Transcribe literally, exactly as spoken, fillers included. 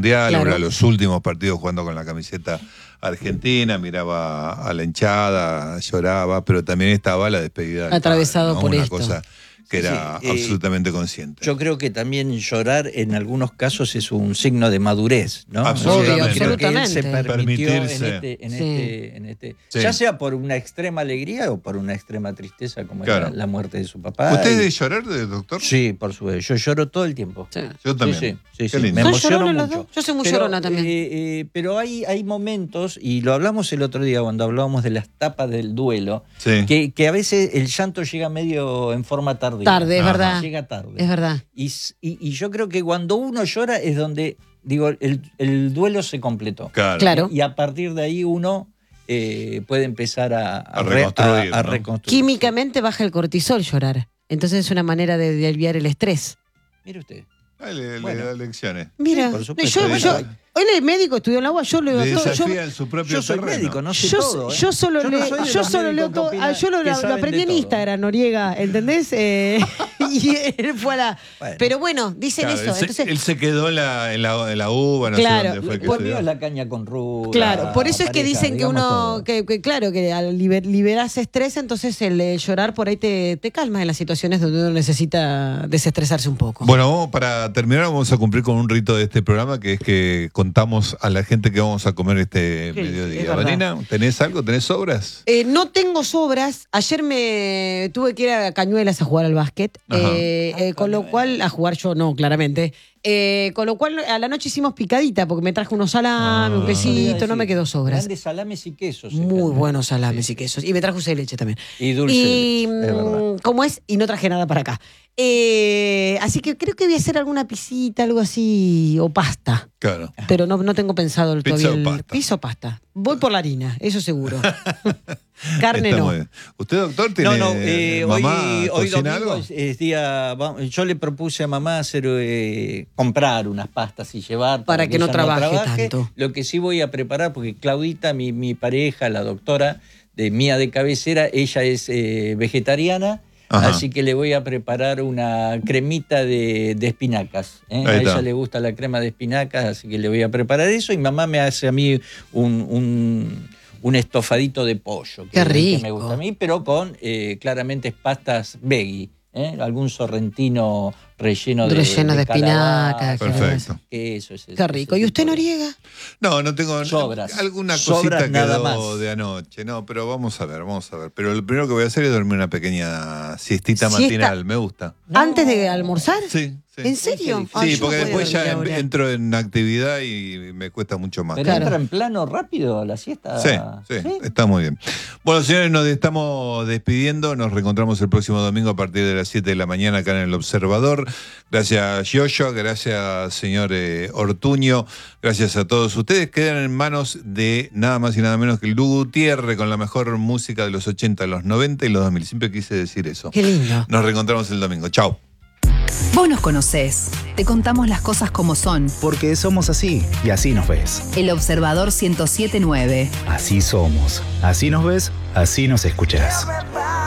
Mundial, Claro. o a los últimos partidos jugando con la camiseta argentina, miraba a la hinchada, lloraba, pero también estaba la despedida del Atravesado padre, ¿no? por Una esto. cosa que era Sí, sí, eh, absolutamente consciente. Yo creo que también llorar en algunos casos es un signo de madurez, ¿no? Absolutamente. O sea, creo que él se Absolutamente. permitió en Permitirse. este, en Sí. este, en este Sí. ya sea por una extrema alegría o por una extrema tristeza, como Claro. es la, la muerte de su papá. ¿Usted es Y- de llorar, de doctor? Sí, por supuesto. Yo lloro todo el tiempo. Sí. Yo también. Sí, sí, sí, Qué sí. lindo. Me ¿Son emociono llorones los mucho. dos? Yo soy muy Pero, llorona también. eh, eh, pero hay, hay momentos, y lo hablamos el otro día cuando hablábamos de las tapas del duelo, Sí. que, que a veces el llanto llega medio en forma tardía. Tarde, es Ajá. verdad. Llega tarde. Es verdad. Y, s- y- y yo creo que cuando uno llora es donde, digo, el, el duelo se completó. Claro. Claro. Y a partir de ahí uno eh, puede empezar a, A re- reconstruir, a- a ¿no? reconstruir. Químicamente baja el cortisol llorar. Entonces es una manera de, de aliviar el estrés. Mire usted. Ay, le, le Bueno. da lecciones. Mira, por supuesto. yo, yo, Sí. él es médico, estudió en la U A, yo leo Le todo. Yo, desafía en su propio Yo soy terreno. médico, no sé yo, todo. ¿eh? yo solo Yo no leo, soy de yo los solo leo médicos que todo. opinan Ah, yo lo, que lo- lo saben aprendí de en todo. Instagram, Noriega, ¿entendés? Eh, y él fue a la. Bueno. Pero bueno, dicen Claro, eso. él, se, Entonces, él se quedó en la, en la, en la uva, no Claro. sé dónde fue que Por se mí dio. es la caña con ruda. claro, por eso es que pareja, dicen que digamos uno, todo. que, que claro, que al liber- liberarse estrés, entonces el eh, llorar por ahí te, te calma en las situaciones donde uno necesita desestresarse un poco. Bueno, vamos, para terminar vamos a cumplir con un rito de este programa, que es que contamos a la gente que vamos a comer este Sí, es mediodía. verdad. Vanina, ¿tenés algo? ¿Tenés sobras? Eh, no tengo sobras. Ayer me tuve que ir a Cañuelas a jugar al básquet, Ajá. eh, Ah, eh, con lo Cañuelas. cual, a jugar yo no, claramente. Eh, con lo cual, a la noche hicimos picadita, porque me traje unos salames, Ah. un quesito, no me quedó sobras. Grandes salames y quesos. se Muy cambian. buenos salames y quesos. Y me traje dulce de leche también. Y dulce de Y, leche, es verdad. mm, ¿cómo es? Y no traje nada para acá. Eh, así que creo que voy a hacer alguna pisita, algo así, o pasta. Claro. Pero no, no tengo pensado el Pizza todavía. o el- pasta. Pizza o pasta. Voy por la harina, eso seguro. Carne Está no. muy bien. ¿Usted, doctor, tiene No, no, eh, mamá hoy, hoy cocina domingo algo? es, es día. va- Yo le propuse a mamá hacer eh, comprar unas pastas y llevar Para que no ella trabaje tanto. Lo que sí voy a preparar, porque Claudita, mi, mi pareja, la doctora de mía de cabecera, ella es eh, vegetariana. Ajá. Así que le voy a preparar una cremita de, de espinacas. ¿eh? Ahí A está. ella le gusta la crema de espinacas, así que le voy a preparar eso. Y mamá me hace a mí un, un, un estofadito de pollo. Que Qué es el que me rico. gusta a mí, pero con eh, claramente pastas veggie. ¿eh? Algún sorrentino relleno de, Relleno de calabaza, espinaca, Perfecto. que eso es. Qué rico. ¿Y usted, Noriega? No, no tengo Sobras. alguna Sobras cosita nada quedó más. de anoche. No, pero vamos a ver, vamos a ver. Pero lo primero que voy a hacer es dormir una pequeña siestita Siesta. matinal. Me gusta. No. ¿Antes de almorzar? Sí, sí. ¿En serio? Sí, Ay, Sí, yo no porque puedo después ya dormir en- ahora. entro en actividad y me cuesta mucho más. Pero Claro. entra en plano rápido la siesta. Sí, sí, está muy bien. Bueno, señores, nos estamos despidiendo. Nos reencontramos el próximo domingo a partir de las siete de la mañana acá en El Observador. Gracias, Yoyo. Gracias, señor eh, Ortuño. Gracias a todos ustedes. Quedan en manos de nada más y nada menos que el Lu Gutiérrez con la mejor música de los ochenta, los noventa y los dos mil. Siempre quise decir eso. Qué lindo. Nos reencontramos el domingo. Chau. Vos nos conocés. Te contamos las cosas como son. Porque somos así y así nos ves. El Observador ciento siete punto nueve. Así somos. Así nos ves, así nos escuchás.